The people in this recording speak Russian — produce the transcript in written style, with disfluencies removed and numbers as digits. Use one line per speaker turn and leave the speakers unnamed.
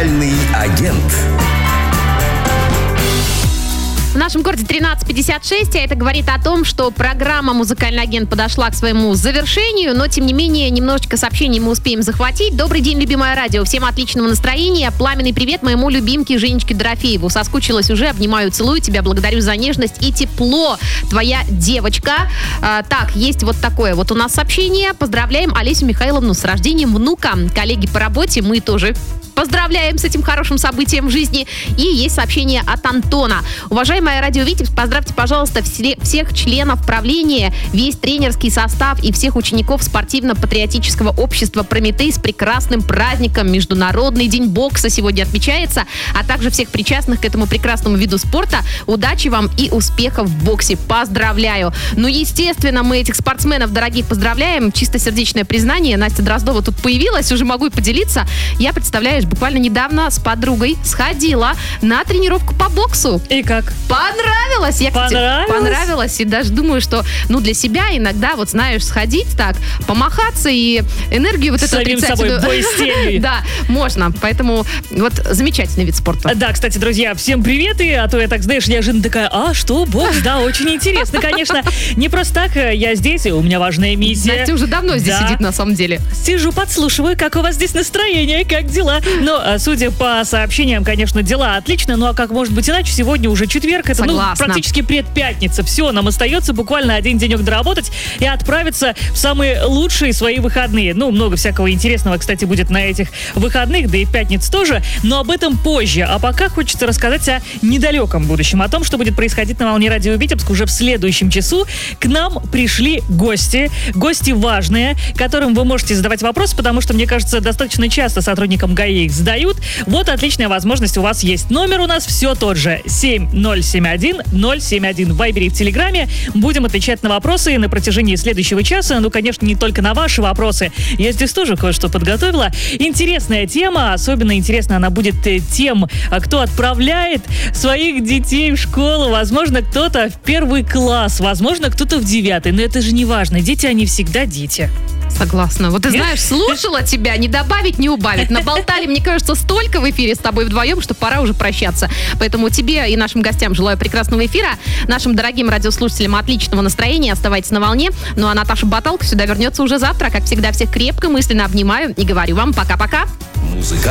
Музыкальный агент.
В нашем городе 13:56, а это говорит о том, что программа «Музыкальный агент» подошла к своему завершению, но, тем не менее, немножечко сообщений мы успеем захватить. Добрый день, любимое радио. Всем отличного настроения. Пламенный привет моему любимке Женечке Дорофееву. Соскучилась уже, обнимаю, целую тебя, благодарю за нежность и тепло. Твоя девочка. Так, есть вот такое вот у нас сообщение. Поздравляем Олесю Михайловну с рождением внука. Коллеги по работе, мы тоже поздравляем с этим хорошим событием в жизни. И есть сообщение от Антона. Уважаемая радио Витебск, поздравьте, пожалуйста, всех членов правления, весь тренерский состав и всех учеников спортивно-патриотического общества «Прометей» с прекрасным праздником. Международный день бокса сегодня отмечается, а также всех причастных к этому прекрасному виду спорта. Удачи вам и успехов в боксе. Поздравляю. Ну, естественно, мы этих спортсменов дорогих поздравляем. Чистосердечное признание. Настя Дроздова тут появилась, уже могу и поделиться. Я, представляю, буквально недавно с подругой сходила на тренировку по боксу.
И как?
Понравилось! Я, кстати, понравилось. И даже думаю, что, для себя иногда, знаешь, сходить так, помахаться и энергию вот эту отрицательную...
Самим собой, бой с тенью.
Да, можно. Поэтому замечательный вид спорта.
Да, кстати, друзья, всем привет. А то я так, знаешь, неожиданно такая, что, бокс? Да, очень интересно, конечно. Не просто так я здесь, и у меня важная миссия.
Настя уже давно здесь сидит, на самом деле.
Сижу, подслушиваю, как у вас здесь настроение, как дела. Но, судя по сообщениям, конечно, дела отлично. Ну, а как может быть иначе? Сегодня уже четверг. Это, практически предпятница. Все, нам остается буквально один денек доработать и отправиться в самые лучшие свои выходные. Много всякого интересного, кстати, будет на этих выходных, да и пятниц тоже. Но об этом позже. А пока хочется рассказать о недалеком будущем. О том, что будет происходить на волне радио Витебск уже в следующем часу. К нам пришли гости. Гости важные, которым вы можете задавать вопросы, потому что, мне кажется, достаточно часто сотрудникам ГАИ их задают. Вот отличная возможность у вас есть. Номер у нас все тот же. 7071-071 в Вайбере и в Телеграме. Будем отвечать на вопросы на протяжении следующего часа. Конечно, не только на ваши вопросы. Я здесь тоже кое-что подготовила. Интересная тема. Особенно интересна она будет тем, кто отправляет своих детей в школу. Возможно, кто-то в 1 класс. Возможно, кто-то в 9. Но это же не важно. Дети, они всегда дети.
Согласна. Вот ты знаешь, слушала тебя, не добавить, не убавить. Наболтали, мне кажется, столько в эфире с тобой вдвоем, что пора уже прощаться. Поэтому тебе и нашим гостям желаю прекрасного эфира. Нашим дорогим радиослушателям отличного настроения. Оставайтесь на волне. Ну а Наташа Баталка сюда вернется уже завтра. Как всегда, всех крепко, мысленно обнимаю и говорю вам пока-пока.
Музыка.